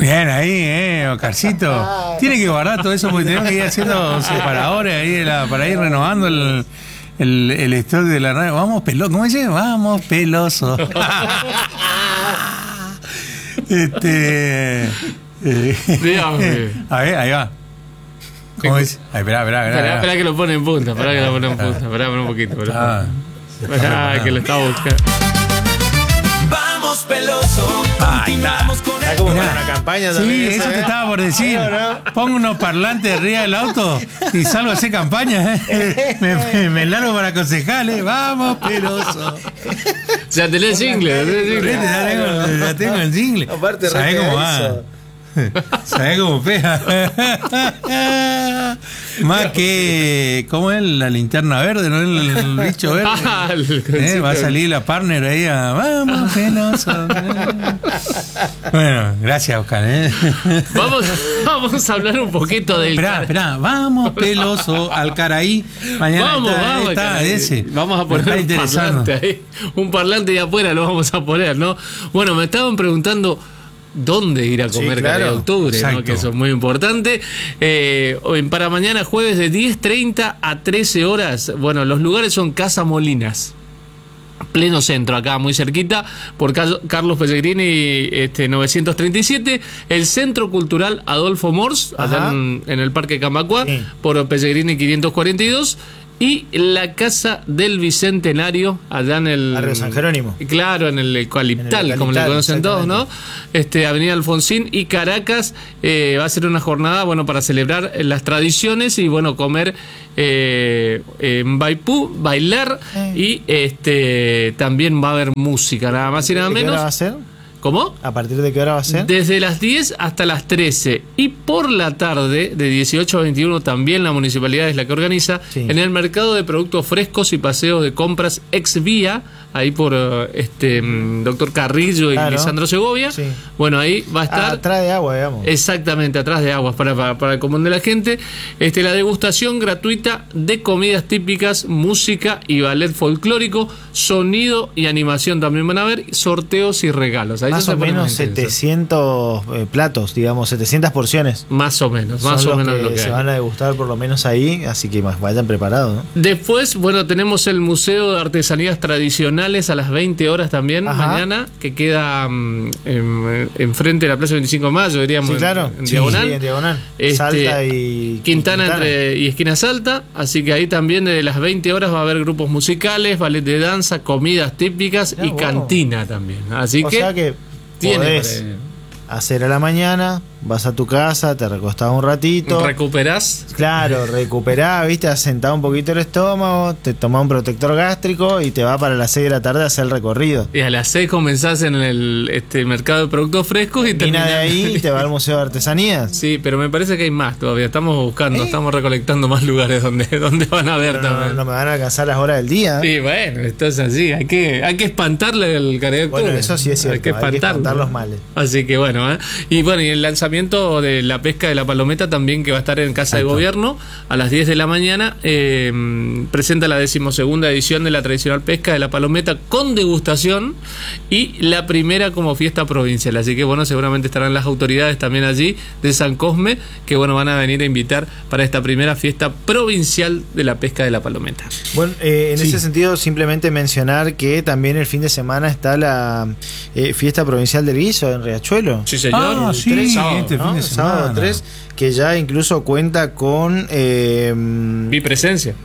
Bien, ahí, Oscarcito. Tiene que guardar todo eso porque tenemos que ir haciendo separadores ahí para ir renovando el stock de la radio. Vamos peloso, ¿cómo dice? Vamos peloso. A ver, ahí va. ¿Cómo dice? Espera que lo pone en punta, Espera un poquito. Que lo está buscando. Vamos peloso, continuamos con Está como para una campaña también. Sí, eso te estaba por decir. Pongo unos parlantes arriba del auto y salgo a hacer campaña. Me largo para concejales. Vamos peloso. Ya tenés el jingle. Ya tengo el jingle. Aparte, ¿sabés cómo va? ¿Sabés cómo pega? Más que, ¿cómo es la linterna verde? ¿No? El bicho verde. Va a salir la partner ahí a vamos peloso. Bueno, gracias, Oscar. Vamos a hablar un poquito del. Esperá, vamos peloso al Caraí. Mañana vamos, está ese. Vamos a poner un parlante ahí. Un parlante de afuera lo vamos a poner, ¿no? Bueno, me estaban preguntando dónde ir a comer Caraí Octubre, ¿no? Que eso es muy importante. Para mañana jueves de 10:30 a 13 horas. Bueno, los lugares son Casa Molinas, pleno centro, acá muy cerquita, por Carlos Pellegrini 937, el Centro Cultural Adolfo Mors, allá en el Parque Camacuá, por Pellegrini 542. Y la Casa del Bicentenario, allá en el barrio San Jerónimo. Claro, en el Eucaliptal, como le conocen todos, ¿no? Avenida Alfonsín y Caracas. Va a ser una jornada, bueno, para celebrar las tradiciones y, bueno, comer en Baipú, bailar y también va a haber música, nada más y nada menos. ¿Qué hora va a ser? ¿Cómo? ¿A partir de qué hora va a ser? Desde las 10 hasta las 13. Y por la tarde, de 18 a 21, también la municipalidad es la que organiza, en el mercado de productos frescos y paseos de compras ex vía, ahí por Doctor Carrillo y Lisandro Segovia. Sí. Bueno, ahí va a estar. Atrás de agua, digamos. Exactamente, atrás de aguas, para el común de la gente. La degustación gratuita de comidas típicas, música y ballet folclórico, sonido y animación también van a haber, sorteos y regalos. Ahí más o menos 700 platos, digamos, 700 porciones. Más o menos lo que se van a degustar por lo menos ahí, así que vayan preparados, ¿no? Después, bueno, tenemos el Museo de Artesanías Tradicionales a las 20 horas también, mañana, que queda enfrente de la Plaza 25 de Mayo, diríamos. Sí, claro. En diagonal. Sí, en diagonal. Salta y Quintana. Y esquina Salta, así que ahí también desde las 20 horas va a haber grupos musicales, ballet de danza, comidas típicas y cantina también. Así que podés hacer a la mañana, vas a tu casa, te recostás un ratito. ¿Recuperás? Claro, recuperás, viste, has sentado un poquito el estómago, te tomás un protector gástrico y te va para las 6 de la tarde a hacer el recorrido. Y a las 6 comenzás en el mercado de productos frescos y terminás de ahí y te va al Museo de Artesanías. Sí, pero me parece que hay más todavía. Estamos buscando, estamos recolectando más lugares donde van a ver también. No me van a alcanzar las horas del día. Sí, bueno, esto es así. Hay que espantarle el Caraí Octubre. Bueno, eso sí es cierto. Hay que espantar los males. Así que bueno, y el lanzamiento de la pesca de la palometa también, que va a estar en Casa de Gobierno a las 10 de la mañana, presenta la 12ª edición de la tradicional pesca de la palometa con degustación y la primera como fiesta provincial. Así que bueno, seguramente estarán las autoridades también allí de San Cosme, que bueno, van a venir a invitar para esta primera fiesta provincial de la pesca de la palometa. Bueno, en ese sentido, simplemente mencionar que también el fin de semana está la fiesta provincial del guiso en Riachuelo. Sí, señor. Sábado 3, que ya incluso cuenta con mi presencia.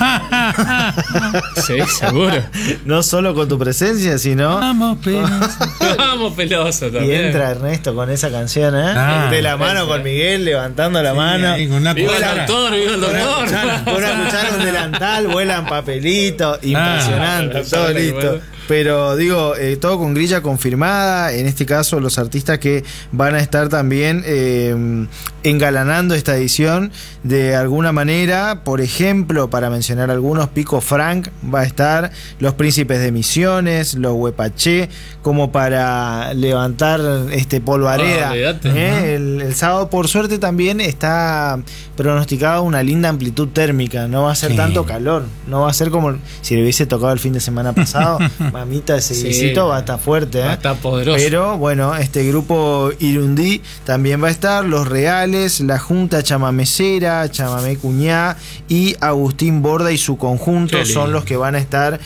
Sí, seguro. No solo con tu presencia, sino vamos peloso. Vamos peloso también. Y entra Ernesto con esa canción, de la mano con Miguel, levantando la mano. Viva el doctor, viva el doctor. Una cuchara, un delantal, vuelan papelitos, impresionante, todo listo. Pero digo, todo con grilla confirmada. En este caso, los artistas que van a estar también engalanando esta edición de alguna manera. Por ejemplo, para mencionar algunos, Pico Frank va a estar, Los Príncipes de Misiones, Los Huepaché, como para levantar polvareda. El sábado, por suerte, también está pronosticada una linda amplitud térmica. No va a ser tanto calor. No va a ser como si le hubiese tocado el fin de semana pasado. mamita, ese guisito va a estar fuerte, va a estar poderoso. Pero bueno, este grupo Irundí también va a estar, Los Reales, la Junta Chamamecera, Chamamé Cuñá y Agustín Borda y su conjunto son los que van a estar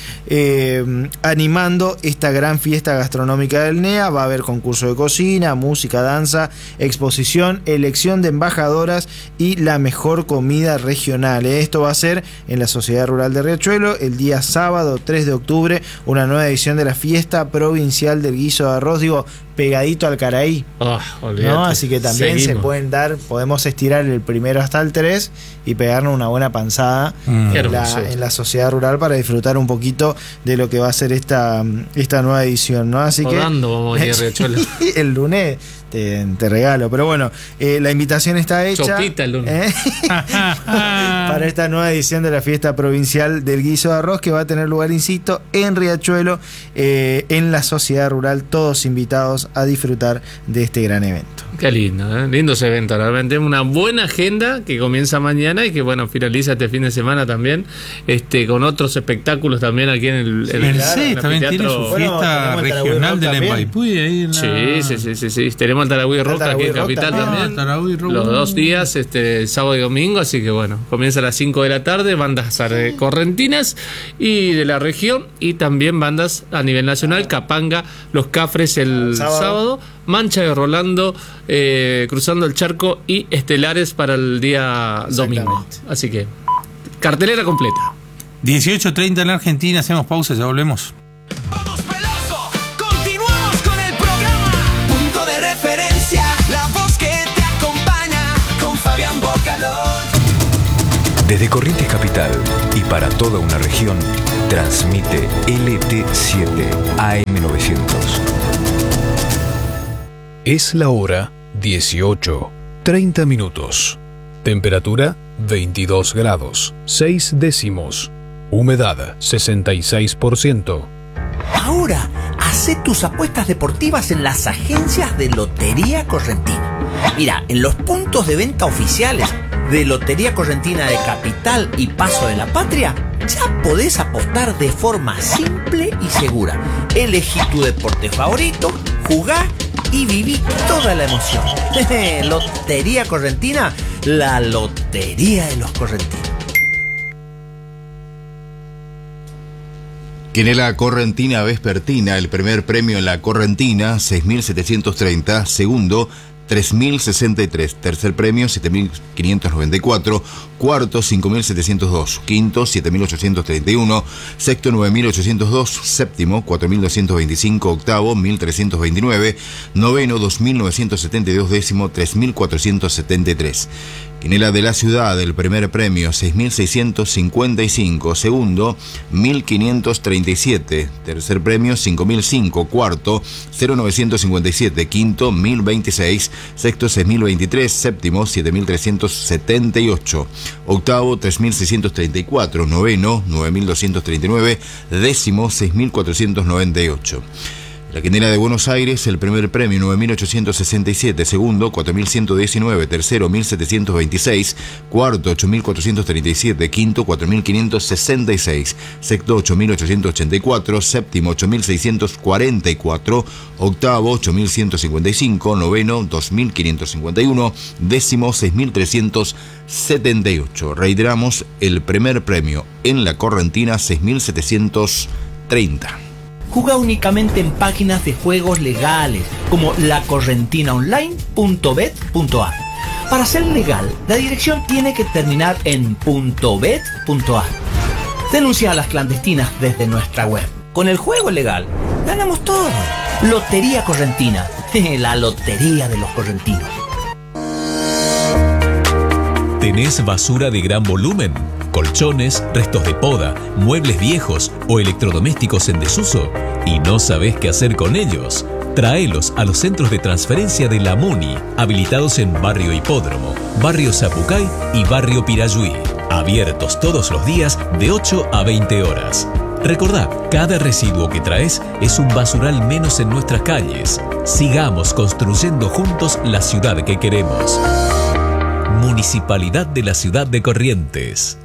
animando esta gran fiesta gastronómica del NEA. Va a haber concurso de cocina, música, danza, exposición, elección de embajadoras y la mejor comida regional. Esto va a ser en la Sociedad Rural de Riachuelo el día sábado 3 de octubre, una nueva edición de la fiesta provincial del guiso de arroz, digo, pegadito al Caraí, ¿no? Así que también se pueden dar, podemos estirar el primero hasta el 3 y pegarnos una buena panzada en la Sociedad Rural para disfrutar un poquito de lo que va a ser esta nueva edición, ¿no? Así vamos a ir a Riachuelo. El lunes te regalo, pero bueno, la invitación está hecha. Chopita el lunes. Para esta nueva edición de la fiesta provincial del guiso de arroz, que va a tener lugar, insisto, en Riachuelo, en la Sociedad Rural, todos invitados a disfrutar de este gran evento. Qué lindo, lindo ese evento, realmente una buena agenda que comienza mañana y que bueno, finaliza este fin de semana también, con otros espectáculos también aquí en el también tiene su fiesta regional del Empaipui ahí en sí, tenemos el Tarahui Rock aquí en Capital también, los 2 días, sábado y domingo, así que bueno, comienza a las 5 de la tarde, bandas correntinas y de la región, y también bandas a nivel nacional, Capanga, Los Cafres el sábado, Mancha de Rolando, Cruzando el Charco y Estelares para el día domingo. Así que, cartelera completa. 18:30 en la Argentina, hacemos pausa, ya volvemos. ¡Vamos, Peloso! ¡Continuamos con el programa! Punto de referencia, la voz que te acompaña, con Fabián Bocalón. Desde Corrientes Capital y para toda una región, transmite LT7 AM900. Es la hora 18:30. Temperatura 22 grados, 6 décimos. Humedad 66%. Ahora, hacé tus apuestas deportivas en las agencias de Lotería Correntina. Mira, en los puntos de venta oficiales de Lotería Correntina de Capital y Paso de la Patria, ya podés apostar de forma simple y segura. Elegí tu deporte favorito, jugá y viví toda la emoción. Lotería Correntina, la lotería de los correntinos. Quinela Correntina Vespertina, el primer premio en la Correntina, 6.730, segundo, 3.063, tercer premio, 7.594, cuarto, 5.702, quinto, 7.831, sexto, 9.802, séptimo, 4.225, octavo, 1.329, noveno, 2.972, décimo, 3.473. Quinela de la Ciudad, el primer premio, 6.655, segundo, 1.537, tercer premio, 5.005, cuarto, 0.957, quinto, 1.026, sexto, 6.023, séptimo, 7.378, octavo, 3.634, noveno, 9.239, décimo, 6.498. La Quinela de Buenos Aires, el primer premio, 9.867, segundo, 4.119, tercero, 1.726, cuarto, 8.437, quinto, 4.566, sexto, 8.884, séptimo, 8.644, octavo, 8.155, noveno, 2.551, décimo, 6.378. Reiteramos, el primer premio en la Correntina, 6.730. Juega únicamente en páginas de juegos legales como lacorrentinaonline.bet.ar. Para ser legal, la dirección tiene que terminar en .bet.ar. Denuncia a las clandestinas desde nuestra web. Con el juego legal, ganamos todo. Lotería Correntina, la lotería de los correntinos. ¿Tenés basura de gran volumen? ¿Colchones, restos de poda, muebles viejos o electrodomésticos en desuso? ¿Y no sabés qué hacer con ellos? Tráelos a los centros de transferencia de la MUNI, habilitados en Barrio Hipódromo, Barrio Zapucay y Barrio Pirayuí. Abiertos todos los días de 8 a 20 horas. Recordá, cada residuo que traes es un basural menos en nuestras calles. Sigamos construyendo juntos la ciudad que queremos. Municipalidad de la Ciudad de Corrientes.